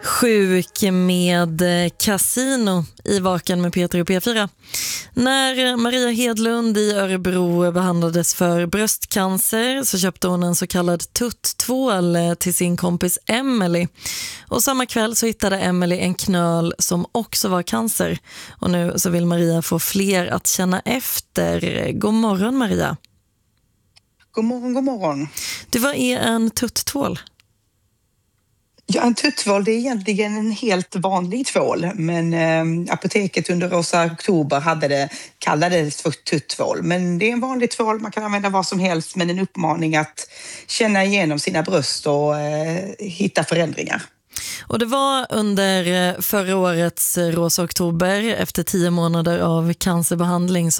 Sjuk med kasino i Vaken med Peter och P4. När Maria Hedlund i Örebro behandlades för bröstcancer så köpte hon en så kallad tutttvål till sin kompis Emily. Och samma kväll så hittade Emily en knöl som också var cancer. Och nu så vill Maria få fler att känna efter. God morgon Maria. God morgon, god morgon. Du, vad är en tutttvål? Ja, en tuttvål, det är egentligen en helt vanlig tvål, men apoteket under Rosa Oktober kallade det för tuttvål. Men det är en vanlig tvål, man kan använda vad som helst, men en uppmaning att känna igenom sina bröst och hitta förändringar. Och det var under förra årets Rosa Oktober, efter 10 månader av cancerbehandling,